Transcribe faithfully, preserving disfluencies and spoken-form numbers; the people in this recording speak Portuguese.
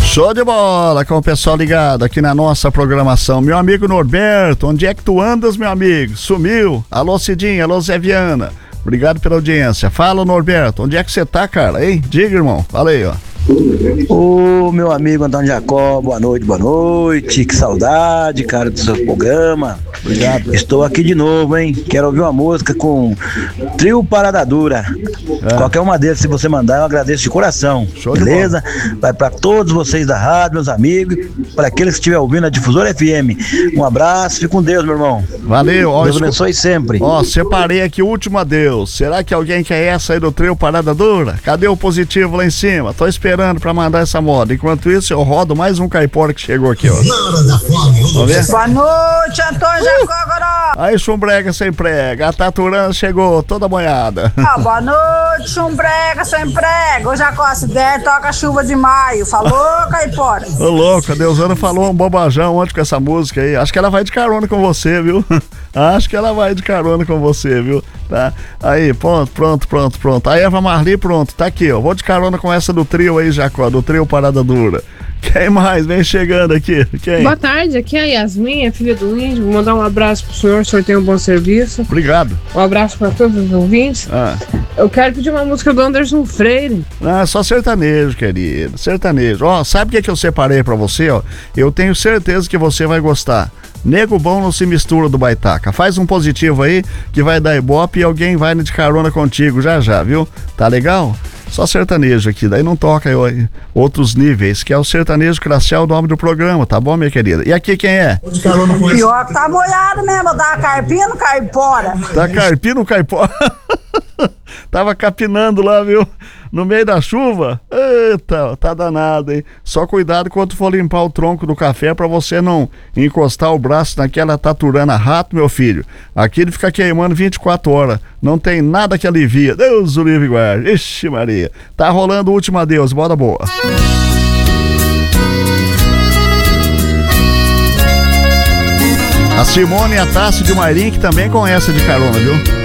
Show de bola com o pessoal ligado aqui na nossa programação. Meu amigo Norberto, onde é que tu andas, meu amigo? Sumiu? Alô Cidinha, alô Zé Viana. Obrigado pela audiência. Fala, Norberto, onde é que você tá, cara? Hein? Diga, irmão. Fala aí, ó. Ô, meu amigo Antônio Jacó, boa noite, boa noite. Que saudade, cara, do seu programa. Obrigado. Estou aqui de novo, hein? Quero ouvir uma música com Trio Parada Dura. É. Qualquer uma deles, se você mandar, eu agradeço de coração. Show, beleza? Vai para todos vocês da rádio, meus amigos, para aqueles que estiverem ouvindo a Difusora F M. Um abraço, fique com Deus, meu irmão. Valeu. Ó, Deus abençoe sempre. Ó, separei aqui o último adeus. Será que alguém quer essa aí do Trio Parada Dura? Cadê o positivo lá em cima? Tô esperando pra mandar essa moda. Enquanto isso, eu rodo mais um caipora que chegou aqui, ó. Vamos ver? Boa noite, Antônio Jacó, Goró. Aí, chumbrega sem prega. A Taturana chegou toda banhada. Ah, boa noite, chumbrega sem prega. Ô, Jacó, se der, toca chuva de maio. Falou, caipora? Ô, louco, a Deusana falou um bobajão ontem com essa música aí. Acho que ela vai de carona com você, viu? Acho que ela vai de carona com você, viu? Tá? Aí, pronto, pronto, pronto, pronto. A Eva Marli, pronto, tá aqui, ó. Vou de carona com essa do trio aí, Jacó, do trio Parada Dura. Quem mais vem chegando aqui? Quem? Boa tarde, aqui é a Yasmin, é filha do Índio. Vou mandar um abraço pro senhor, o senhor tem um bom serviço. Obrigado. Um abraço para todos os ouvintes. Ah. Eu quero pedir uma música do Anderson Freire. Ah, só sertanejo, querido, sertanejo. Ó, sabe o que, que eu separei pra você, ó? Eu tenho certeza que você vai gostar. Nego bom não se mistura do Baitaca. Faz um positivo aí que vai dar ibope e alguém vai de carona contigo já já, viu? Tá legal? Só sertanejo aqui, daí não toca eu, outros níveis, que é o sertanejo cracial do nome do programa, tá bom, minha querida? E aqui quem é? Pior que tá molhado mesmo, dá carpinha no caipora. Tá carpinha no caipora? Tava capinando lá, viu? No meio da chuva? Eita, tá danado, hein? Só cuidado quando for limpar o tronco do café pra você não encostar o braço naquela taturana rato, meu filho. Aqui ele fica queimando vinte e quatro horas. Não tem nada que alivia. Deus o livre guarde. Ixi, Maria. Tá rolando o último adeus. Bora boa. A Simone e a Tassi de Mairim, que também conhece de carona, viu?